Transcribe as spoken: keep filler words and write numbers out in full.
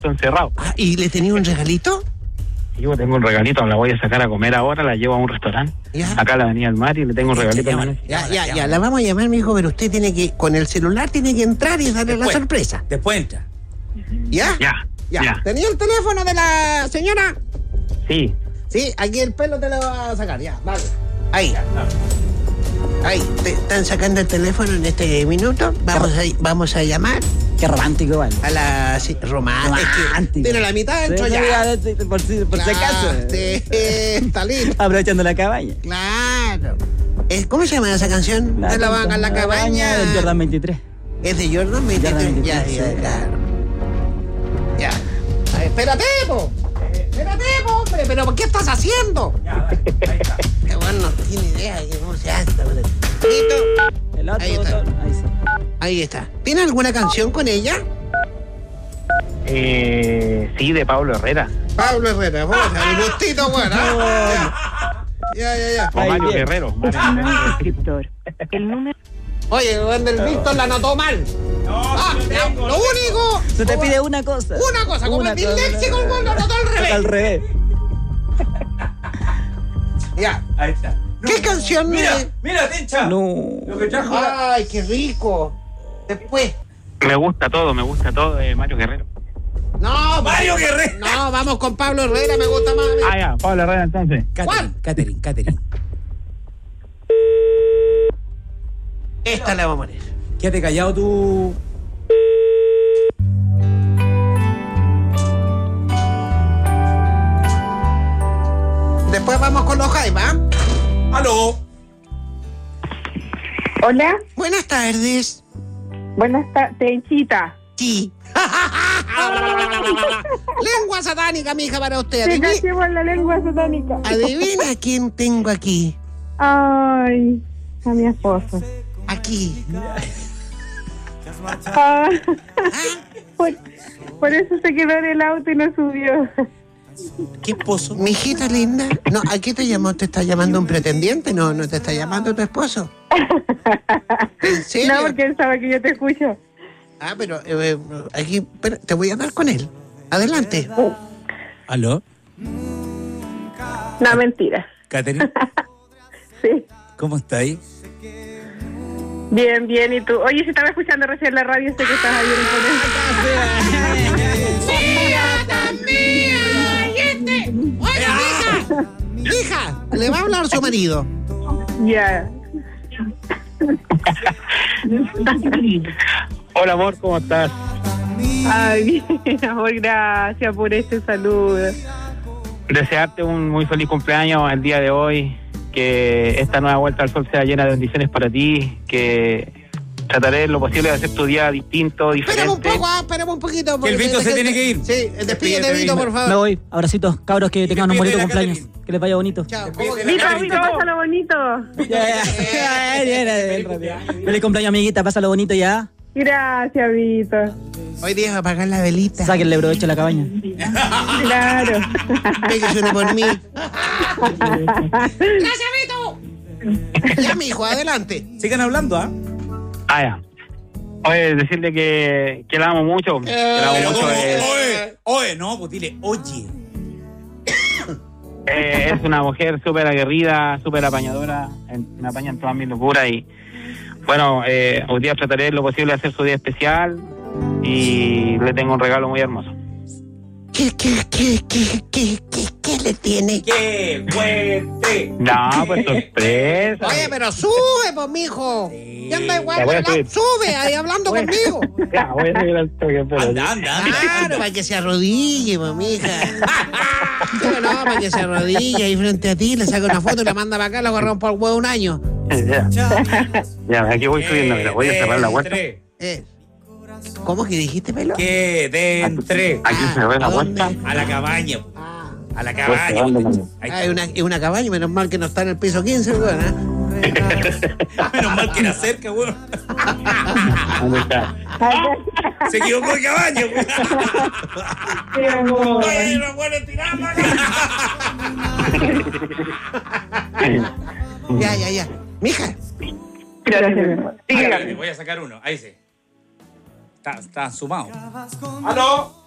encerrado. Ah, ¿y le tenía un regalito? Yo tengo un regalito, la voy a sacar a comer ahora, la llevo a un restaurante. ¿Ya? Acá en la Avenida del Mar y le tengo un regalito. Ya, ya, ya, ya, la vamos a llamar, mijo, pero usted tiene que, con el celular tiene que entrar y darle Después, la sorpresa. Después entra. ¿Ya? Ya, Ya. ya. ¿Tenía el teléfono de la señora? Sí. Sí, aquí el pelo te lo va a sacar, ya, vale. Ahí. Ahí, te están sacando el teléfono en este minuto. Vamos a, vamos a llamar Qué romántico igual. a la... Sí, romántico. Romántico. Tiene la mitad dentro Sí, ya. no, ya, Por, si, por si acaso. Sí, está listo. Aprovechando la cabaña. Claro. Eh, ¿Cómo se llama esa canción? No la van a la cabaña. Del Jordan veintitrés. Es de Jordan veintitrés. Jordan veintitrés, Ya, sí. ya, claro. Ya. Ay, espérate, po. Espérate, po, hombre. ¿Pero por qué estás haciendo? Ya, dale, ahí está. Que bueno, no tiene idea de cómo se hace. Listo. El otro Ahí está. botón. Ahí sí. Ahí está. ¿Tiene alguna canción con ella? Eh, sí, de Pablo Herrera. Pablo Herrera, vos, el gustito, bueno. ¿ah? Ya, ya, ya. O Ahí Mario bien. Guerrero. Mario Guerrero. Suscriptor. El número. Oye, cuando el Víctor la anotó mal. No, Ah, sí lo ya, tengo, lo único. Se te pide una cosa. Una cosa, como Una el disléxico, el güey lo anotó al revés. Al revés. Ya. Ahí está. ¿Qué canción? Mira, eh? mira, Tincha. No. Lo que trajo. la- Ay, qué rico. Después. Me gusta todo, me gusta todo de Mario Guerrero. No, Mario Guerrero. No, vamos con Pablo Herrera, me gusta más. Ah, ya, Pablo Herrera entonces. Catherine, Catherine, Catherine. Esta la vamos a poner. Quédate callado tú. Después vamos con los Jaime, ¿ah? Aló. Hola, Buenas tardes. buenas tardes, Tenchita. Sí. Lengua satánica, mija, para usted. Te Adivi- caché por la lengua satánica. Adivina quién tengo aquí. Ay, a mi esposo. Aquí. Ah, por, por eso se quedó en el auto y no subió. ¿Qué esposo? Mijita linda. No, ¿a qué te llamó? ¿Te está llamando un pretendiente? No, no te está llamando tu esposo. ¿En serio? No, porque él sabe que yo te escucho. Ah, pero eh, aquí, pero te voy a dar con él. Adelante. ¿Aló? No, mentira. Catherine, Sí. ¿cómo estáis? Bien, bien. ¿Y tú? Oye, si estaba escuchando recién la radio, sé que estás ahí en el Oiga, hija. Hija, le va a hablar su marido. Ya. Hola, amor, ¿cómo estás? Ay, bien, amor, gracias por este saludo. Desearte un muy feliz cumpleaños el día de hoy, que esta nueva vuelta al sol sea llena de bendiciones para ti, que trataré lo posible de hacer tu día distinto, Espérame un diferente. poco, ah, espérame un poquito. Que el porque Vito te- se te- tiene que ir. Sí, despídete, Vito, por Me favor. voy. Abracitos, cabros, que tengan un bonito Despídete de la cumpleaños. Que les vaya bonito. Chao. ¿Cómo que- Vito, Vito, pásalo bonito. Ya, ya. Ya, ya, ya, ya. Feliz cumpleaños, amiguita. Pásalo bonito ya. Gracias, Vito. Hoy día va a apagar la velita. Sáquenle provecho a la cabaña. Claro. Pégase una por mí. ¡Gracias, Vito! Ya, mijo, adelante. Sigan hablando, ¿ah? Ah, ya. Oye, decirle que, que la amo mucho. Que la amo Pero mucho. como, eh, oye, oye, no, pues dile, oye. eh, es una mujer súper aguerrida, súper apañadora. en- Me apaña en todas mis locuras. Y bueno, eh, hoy día trataré lo posible de hacer su día especial. Y le tengo un regalo muy hermoso. ¿Qué, qué, qué, qué, qué, qué, qué le tiene? ¡Qué fuerte! No, pues sorpresa. Oye, pero sube, pues, mijo. Ya anda igual, Ya voy a habla- subir. sube ahí hablando conmigo. Ya, voy a subir al toque, pero- Anda, anda, anda. Claro, para que se arrodille, pues, mija. Pero no, para que se arrodille ahí frente a ti, le saca una foto y la manda para acá, la agarraron por el huevo un año. Ya. Ya, aquí voy subiendo, mira, voy a cerrar la puerta. Entre. Eh. ¿Cómo que dijiste, pelo? Que dentre. Aquí cerré la ¿a dónde? puerta. A la cabaña. Ah, A la Pues, cabaña. cerrando también. Ahí ah, es está. una, es una cabaña, menos mal que no está en el piso quince, weón, ¿eh? Menos mal que era cerca, weón. ¿Dónde está? Se equivocó de cabaña, weón. Sí, amor. Oye, no puede tirar, Ya, ya, ya. Mija, Gracias, mi amor. Dígame. Voy a sacar uno. Ahí sí. Está, está sumado. ¡Aló!